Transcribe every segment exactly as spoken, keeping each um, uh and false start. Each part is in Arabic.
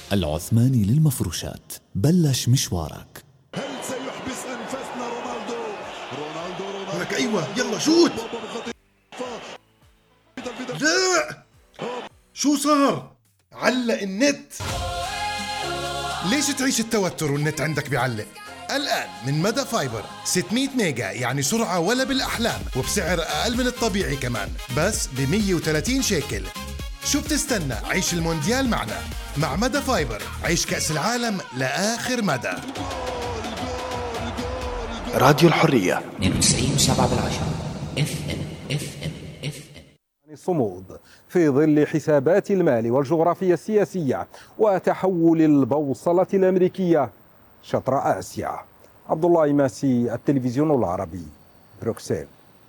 العثماني للمفروشات، بلش مشوارك. هل سيحبس أنفاسنا رونالدو؟ رونالدو رونالدو لك أيوة، يلا شوت. لا، شو صار؟ علق النت. ليش تعيش التوتر والنت عندك بيعلق؟ الآن من مدى فايبر ستمية ميجا، يعني سرعة ولا بالأحلام، وبسعر أقل من الطبيعي كمان، بس ب مية وثلاثين شيكل. شو بتستنى؟ عيش المونديال معنا. مع مدى فايبر عيش كأس العالم لآخر مدى. راديو الحرية اثنين وتسعين وسبعة بالعشرة اف ام اف ام اف ام. الصمود في ظل حسابات المال والجغرافيا السياسية وتحول البوصلة الأمريكية شطر آسيا. عبد الله ماسي، التلفزيون العربي، بروكسل.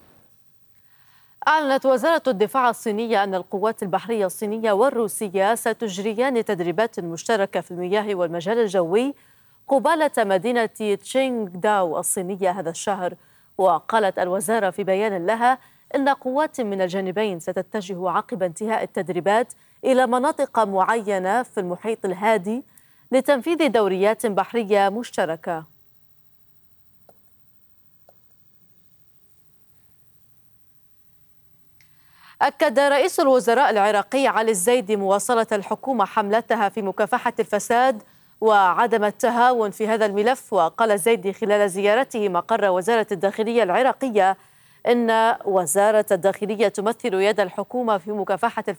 أعلنت وزارة الدفاع الصينية أن القوات البحرية الصينية والروسية ستجريان تدريبات مشتركة في المياه والمجال الجوي قبالة مدينة تشينغ داو الصينية هذا الشهر. وقالت الوزارة في بيان لها إن قوات من الجانبين ستتجه عقب انتهاء التدريبات إلى مناطق معينة في المحيط الهادي لتنفيذ دوريات بحرية مشتركة. أكد رئيس الوزراء العراقي علي الزيدي مواصلة الحكومة حملتها في مكافحة الفساد وعدم التهاون في هذا الملف. وقال الزيدي خلال زيارته مقر وزارة الداخلية العراقية إن وزارة الداخلية تمثل يد الحكومة في مكافحة الفساد